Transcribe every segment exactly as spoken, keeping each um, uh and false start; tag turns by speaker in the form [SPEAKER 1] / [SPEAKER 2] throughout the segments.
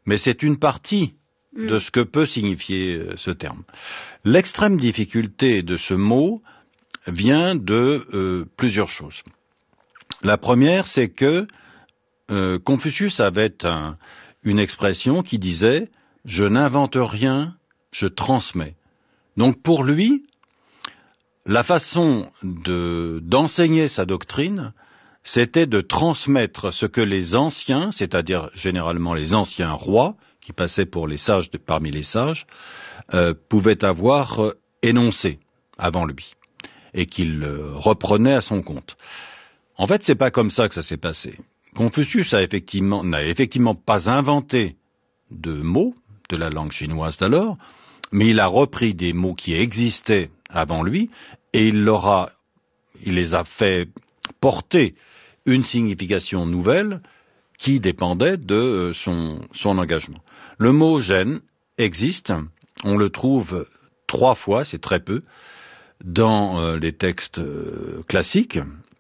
[SPEAKER 1] mais c'est une partie mmh. de ce que peut signifier euh, ce terme. L'extrême difficulté de ce mot vient de euh, plusieurs choses. La première, c'est que euh, Confucius avait un, une expression qui disait « je n'invente rien, je transmets ». Donc pour lui, la façon de, d'enseigner sa doctrine, c'était de transmettre ce que les anciens, c'est-à-dire généralement les anciens rois, qui passaient pour les sages de, parmi les sages, euh, pouvaient avoir euh, énoncé avant lui, et qu'il euh, reprenait à son compte. En fait, c'est pas comme ça que ça s'est passé. Confucius a effectivement, n'a effectivement pas inventé de mots de la langue chinoise d'alors, mais il a repris des mots qui existaient avant lui et il, leur a, il les a fait porter une signification nouvelle qui dépendait de son, son engagement. Le mot gêne existe, on le trouve trois fois, c'est très peu, dans euh, les textes euh, classiques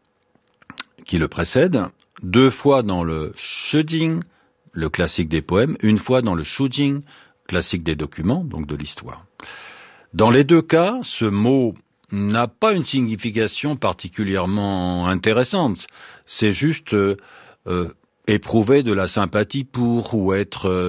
[SPEAKER 1] qui le précèdent, deux fois dans le Shujing, le classique des poèmes, une fois dans le Shujing, classique des documents, donc de l'histoire. Dans les deux cas, ce mot n'a pas une signification particulièrement intéressante. C'est juste euh, euh, éprouver de la sympathie pour ou être euh,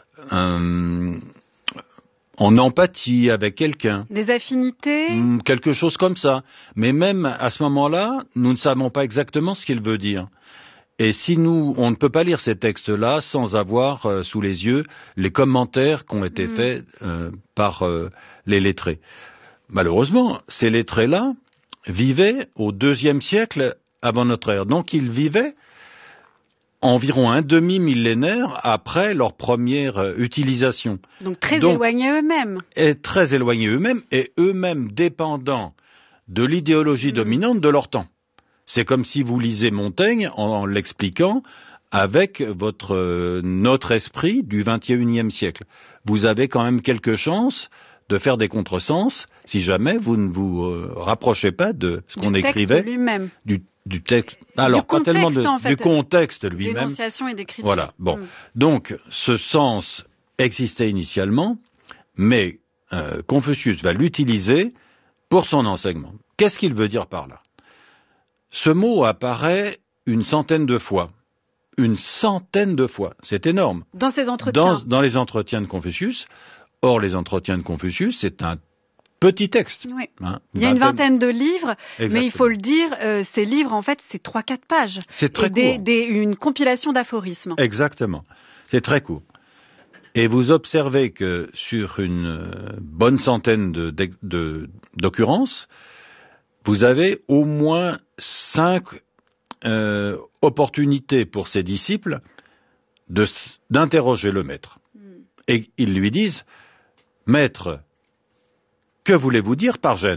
[SPEAKER 1] un, en empathie avec quelqu'un.
[SPEAKER 2] Des affinités ?
[SPEAKER 1] Quelque chose comme ça. Mais même à ce moment-là, nous ne savons pas exactement ce qu'il veut dire. Et si nous, on ne peut pas lire ces textes-là sans avoir euh, sous les yeux les commentaires qui ont été mmh. faits euh, par euh, les lettrés. Malheureusement, ces lettrés-là vivaient au deuxième siècle avant notre ère. Donc ils vivaient environ un demi-millénaire après leur première euh, utilisation.
[SPEAKER 2] Donc très Donc, éloignés eux-mêmes.
[SPEAKER 1] Et très éloignés eux-mêmes et eux-mêmes dépendants de l'idéologie mmh. dominante de leur temps. C'est comme si vous lisez Montaigne en, en l'expliquant avec votre euh, notre esprit du vingt et unième siècle. Vous avez quand même quelques chances de faire des contresens si jamais vous ne vous euh, rapprochez pas de ce qu'on écrivait.
[SPEAKER 2] Lui-même.
[SPEAKER 1] Du, du texte. Alors
[SPEAKER 2] du
[SPEAKER 1] pas
[SPEAKER 2] contexte,
[SPEAKER 1] tellement de,
[SPEAKER 2] en fait,
[SPEAKER 1] du contexte lui-même.
[SPEAKER 2] D'énonciation et d'écriture.
[SPEAKER 1] Voilà. Bon.
[SPEAKER 2] Mm.
[SPEAKER 1] Donc ce sens existait initialement, mais euh, Confucius va l'utiliser pour son enseignement. Qu'est-ce qu'il veut dire par là? Ce mot apparaît une centaine de fois. Une centaine de fois. C'est énorme.
[SPEAKER 2] Dans ces entretiens.
[SPEAKER 1] Dans, dans les entretiens de Confucius. Or, les entretiens de Confucius, c'est un petit texte.
[SPEAKER 2] Oui.
[SPEAKER 1] Hein,
[SPEAKER 2] il y a une vingtaine de livres,
[SPEAKER 1] Exactement.
[SPEAKER 2] Mais il faut le dire, euh, ces livres, en fait, c'est trois quatre pages.
[SPEAKER 1] C'est très
[SPEAKER 2] et des,
[SPEAKER 1] court.
[SPEAKER 2] Des, une compilation d'aphorismes.
[SPEAKER 1] Exactement. C'est très court. Et vous observez que sur une bonne centaine de, de, de, d'occurrences, vous avez au moins cinq euh, opportunités pour ses disciples de, d'interroger le maître. Mm. Et ils lui disent, « Maître, que voulez-vous dire par gêne ?»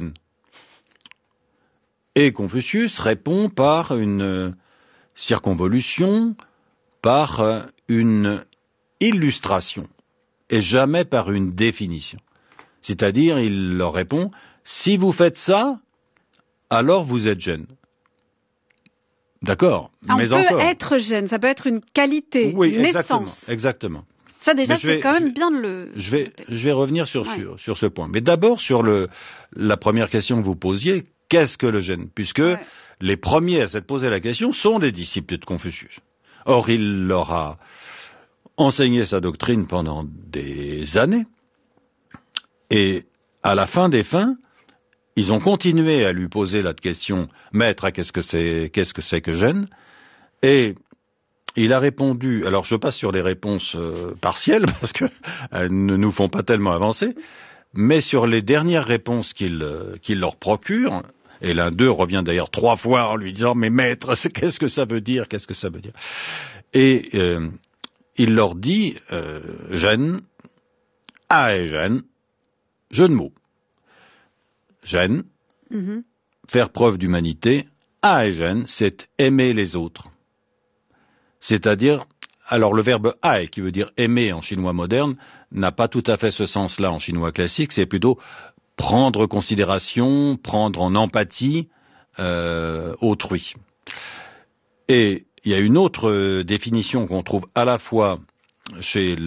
[SPEAKER 1] Et Confucius répond par une circonvolution, par une illustration, et jamais par une définition. C'est-à-dire, il leur répond, « Si vous faites ça, alors vous êtes gêne. » D'accord,
[SPEAKER 2] ah,
[SPEAKER 1] mais
[SPEAKER 2] on peut
[SPEAKER 1] encore.
[SPEAKER 2] être gêne, ça peut être une qualité,
[SPEAKER 1] oui,
[SPEAKER 2] une
[SPEAKER 1] exactement,
[SPEAKER 2] naissance.
[SPEAKER 1] Exactement.
[SPEAKER 2] Ça déjà,
[SPEAKER 1] vais,
[SPEAKER 2] c'est quand même
[SPEAKER 1] je,
[SPEAKER 2] bien de le...
[SPEAKER 1] Je vais, je vais revenir sur,
[SPEAKER 2] ouais.
[SPEAKER 1] sur, sur ce point. Mais d'abord, sur le, la première question que vous posiez, qu'est-ce que le gêne? Puisque ouais. les premiers à s'être posé la question sont les disciples de Confucius. Or, il leur a enseigné sa doctrine pendant des années. Et à la fin des fins, ils ont continué à lui poser la question « Maître, qu'est-ce que c'est, qu'est-ce que c'est que gêne ?» Et il a répondu, alors je passe sur les réponses euh, partielles parce qu'elles ne nous font pas tellement avancer, mais sur les dernières réponses qu'il, euh, qu'il leur procure, et l'un d'eux revient d'ailleurs trois fois en lui disant « Mais maître, c'est, qu'est-ce que ça veut dire, qu'est-ce que ça veut dire ?» Et euh, il leur dit euh, « Gêne, ah et gêne, jeu de mots. Gêne, mm-hmm. faire preuve d'humanité, ah et gêne, c'est aimer les autres. » C'est-à-dire, alors le verbe « ai » qui veut dire « aimer » en chinois moderne n'a pas tout à fait ce sens-là en chinois classique, c'est plutôt prendre considération, prendre en empathie euh, autrui. Et il y a une autre définition qu'on trouve à la fois chez